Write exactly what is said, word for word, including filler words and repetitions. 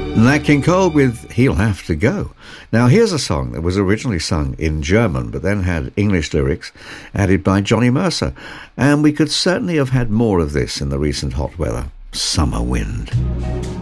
Nat King Cole with He'll Have to Go. Now, here's a song that was originally sung in German, but then had English lyrics added by Johnny Mercer. And we could certainly have had more of this in the recent hot weather. Summer Wind.